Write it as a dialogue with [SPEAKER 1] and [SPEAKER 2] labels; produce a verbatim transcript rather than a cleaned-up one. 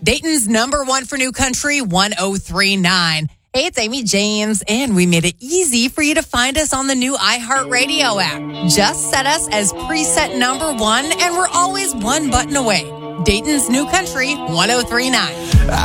[SPEAKER 1] Dayton's number one for new country, one oh three point nine. Hey, it's Amy James, and we made it easy for you to find us on the new iHeartRadio app. Just set us as preset number one, and we're always one button away. Dayton's new country, one oh three point nine.